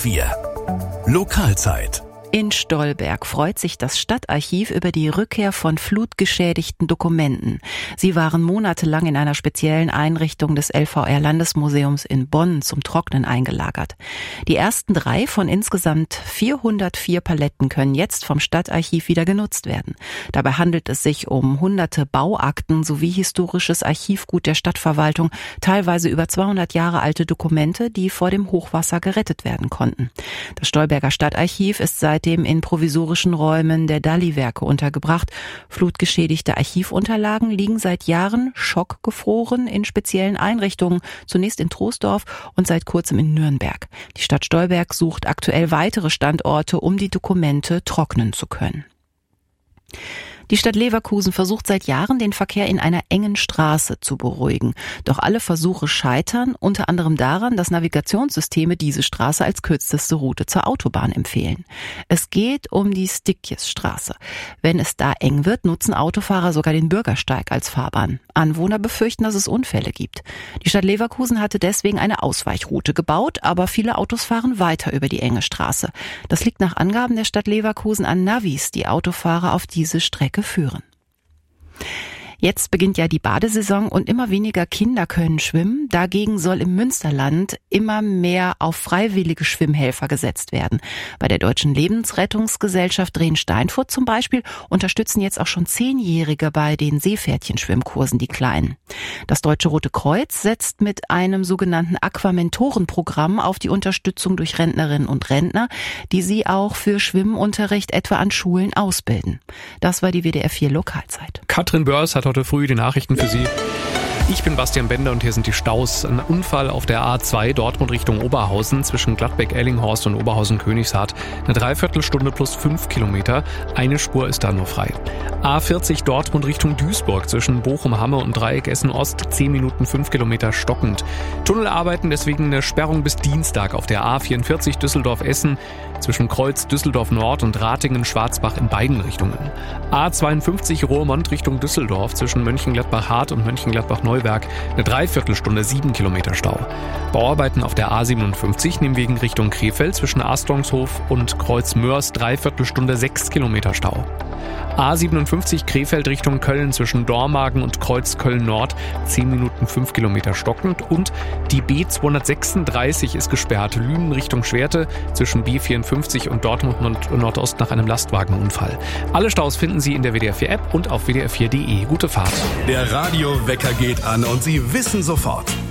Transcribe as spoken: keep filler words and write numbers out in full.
vier Lokalzeit. In Stolberg freut sich das Stadtarchiv über die Rückkehr von flutgeschädigten Dokumenten. Sie waren monatelang in einer speziellen Einrichtung des L V R-Landesmuseums in Bonn zum Trocknen eingelagert. Die ersten drei von insgesamt vierhundertvier Paletten können jetzt vom Stadtarchiv wieder genutzt werden. Dabei handelt es sich um hunderte Bauakten sowie historisches Archivgut der Stadtverwaltung, teilweise über zweihundert Jahre alte Dokumente, die vor dem Hochwasser gerettet werden konnten. Das Stolberger Stadtarchiv ist seit dem in provisorischen Räumen der Dalli-Werke untergebracht. Flutgeschädigte Archivunterlagen liegen seit Jahren schockgefroren in speziellen Einrichtungen, zunächst in Troisdorf und seit kurzem in Nürnberg. Die Stadt Stolberg sucht aktuell weitere Standorte, um die Dokumente trocknen zu können. Die Stadt Leverkusen versucht seit Jahren, den Verkehr in einer engen Straße zu beruhigen. Doch alle Versuche scheitern, unter anderem daran, dass Navigationssysteme diese Straße als kürzeste Route zur Autobahn empfehlen. Es geht um die Stikjesstraße. Wenn es da eng wird, nutzen Autofahrer sogar den Bürgersteig als Fahrbahn. Anwohner befürchten, dass es Unfälle gibt. Die Stadt Leverkusen hatte deswegen eine Ausweichroute gebaut, aber viele Autos fahren weiter über die enge Straße. Das liegt nach Angaben der Stadt Leverkusen an Navis, die Autofahrer auf diese Strecke führen. Jetzt beginnt ja die Badesaison und immer weniger Kinder können schwimmen. Dagegen soll im Münsterland immer mehr auf freiwillige Schwimmhelfer gesetzt werden. Bei der Deutschen Lebensrettungsgesellschaft Drehen-Steinfurt zum Beispiel unterstützen jetzt auch schon Zehnjährige bei den Seepferdchenschwimmkursen die Kleinen. Das Deutsche Rote Kreuz setzt mit einem sogenannten Aquamentorenprogramm auf die Unterstützung durch Rentnerinnen und Rentner, die sie auch für Schwimmunterricht etwa an Schulen ausbilden. Das war die W D R vier Lokalzeit. Katrin Börs hat heute früh die Nachrichten für Sie. Ich bin Bastian Bender und hier sind die Staus. Ein Unfall auf der A zwei Dortmund Richtung Oberhausen zwischen Gladbeck-Ellinghorst und Oberhausen-Königshardt. Eine Dreiviertelstunde plus fünf Kilometer. Eine Spur ist da nur frei. A vierzig Dortmund Richtung Duisburg zwischen Bochum-Hamme und Dreieck Essen-Ost. zehn Minuten fünf Kilometer stockend. Tunnelarbeiten, deswegen eine Sperrung bis Dienstag auf der A vierundvierzig Düsseldorf-Essen zwischen Kreuz Düsseldorf-Nord und Ratingen-Schwarzbach in beiden Richtungen. A zweiundfünfzig Roermond Richtung Düsseldorf zwischen Mönchengladbach-Hart und Mönchengladbach-Neuwerk. Eine Dreiviertelstunde sieben Kilometer Stau. Bauarbeiten auf der A siebenundfünfzig Nehmwegen Richtung Krefeld zwischen Astronshof und Kreuz Mörs. Dreiviertelstunde sechs Kilometer Stau. A siebenundfünfzig Krefeld Richtung Köln zwischen Dormagen und Kreuz Köln-Nord, zehn Minuten fünf Kilometer stockend. Und die B zweihundertsechsunddreißig ist gesperrt, Lünen Richtung Schwerte zwischen B vierundfünfzig und Dortmund Nordost nach einem Lastwagenunfall. Alle Staus finden Sie in der W D R vier App und auf w d r vier punkt d e. Gute Fahrt. Der Radiowecker geht an und Sie wissen sofort,